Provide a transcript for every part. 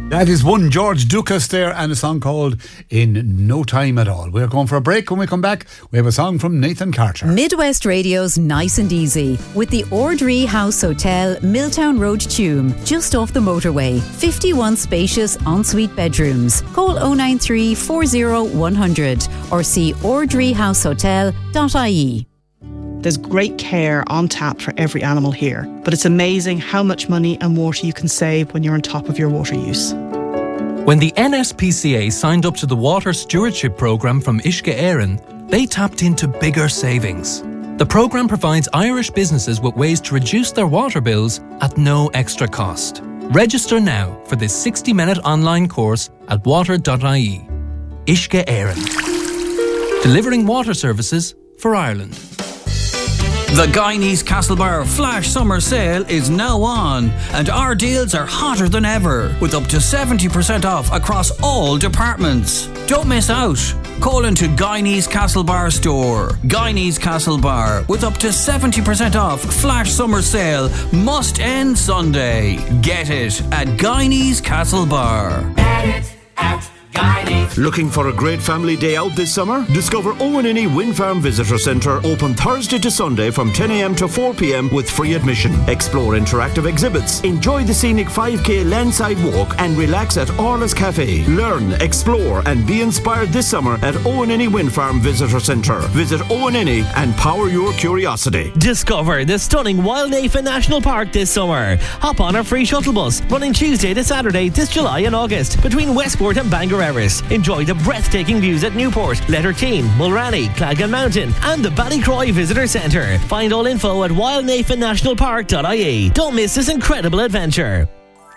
That is one George Dukas there and a song called In No Time At All. We're going for a break. When we come back, we have a song from Nathan Carter. Midwest Radio's Nice and Easy with the Ordree House Hotel, Milltown Road, Tuam, just off the motorway. 51 spacious ensuite bedrooms. Call 093 40 100 or see ordreehousehotel.ie. There's great care on tap for every animal here, but it's amazing how much money and water you can save when you're on top of your water use. When the NSPCA signed up to the Water Stewardship Programme from Uisce Éireann, they tapped into bigger savings. The programme provides Irish businesses with ways to reduce their water bills at no extra cost. Register now for this 60-minute online course at water.ie. Uisce Éireann. Delivering water services for Ireland. The Guyanese Castlebar Flash Summer Sale is now on, and our deals are hotter than ever, with up to 70% off across all departments. Don't miss out. Call into Guyanese Castlebar store. Guyanese Castlebar, with up to 70% off Flash Summer Sale, must end Sunday. Get it at Guyanese Castlebar. Get it at Guyanese. Looking for a great family day out this summer? Discover Owenini Wind Farm Visitor Centre, open Thursday to Sunday from 10 a.m. to 4 p.m. with free admission. Explore interactive exhibits, enjoy the scenic 5k landside walk and relax at Orla's Cafe. Learn, explore and be inspired this summer at Owenini Wind Farm Visitor Centre. Visit Owenini and power your curiosity. Discover the stunning Wildnafa National Park this summer. Hop on our free shuttle bus running Tuesday to Saturday this July and August between Westport and Bangor Erris. Enjoy the breathtaking views at Newport, Letterkeane, Mulranny, Clagan Mountain and the Ballycroy Visitor Centre. Find all info at wildnafannationalpark.ie. Don't miss this incredible adventure.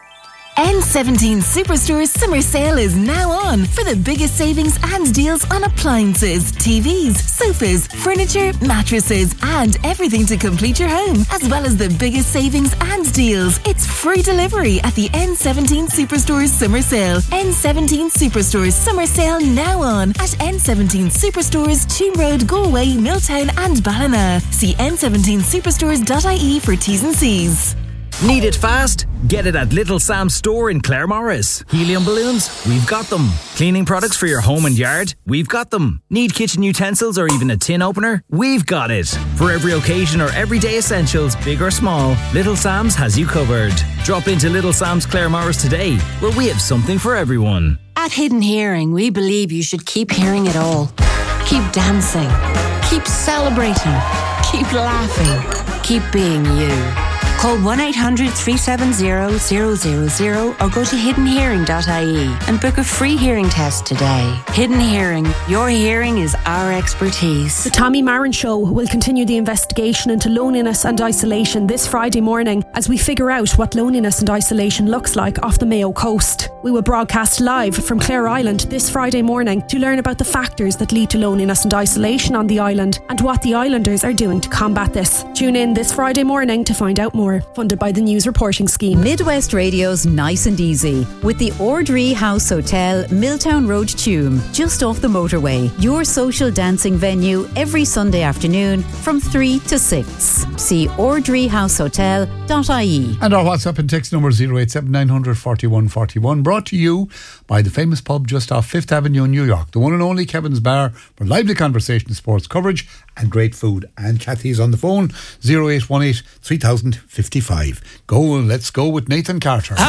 N17 Superstore's summer sale is now on for the biggest savings and deals on appliances, TVs, sofas, furniture, mattresses and everything to complete your home, as well as the biggest savings and deals. It's free delivery at the N17 Superstore's summer sale. N17 Superstore's summer sale now on at N17 Superstores, Tuam Road, Galway, Milltown and Ballina. See n17superstores.ie for T's and C's. Need it fast? Get it at Little Sam's store in Claremorris. Helium balloons? We've got them. Cleaning products for your home and yard? We've got them. Need kitchen utensils or even a tin opener? We've got it. For every occasion or everyday essentials, big or small, Little Sam's has you covered. Drop into Little Sam's Claremorris today, where we have something for everyone. At Hidden Hearing, we believe you should keep hearing it all. Keep dancing. Keep celebrating. Keep laughing. Keep being you. Call 1-800-370-000 or go to hiddenhearing.ie and book a free hearing test today. Hidden Hearing. Your hearing is our expertise. The Tommy Marin Show will continue the investigation into loneliness and isolation this Friday morning as we figure out what loneliness and isolation looks like off the Mayo coast. We will broadcast live from Clare Island this Friday morning to learn about the factors that lead to loneliness and isolation on the island and what the islanders are doing to combat this. Tune in this Friday morning to find out more. Funded by the News Reporting Scheme. Midwest Radio's Nice and Easy with the Ordree House Hotel, Milltown Road, Tuam, just off the motorway. Your social dancing venue every Sunday afternoon from 3 to 6. See ordreehousehotel.ie. And our WhatsApp and text number 087 900 41 41, brought to you by the famous pub just off 5th Avenue in New York, the one and only Kevin's Bar, for lively conversation, sports coverage and great food. And Kathy's on the phone, 0818 3055. Let's go with Nathan Carter.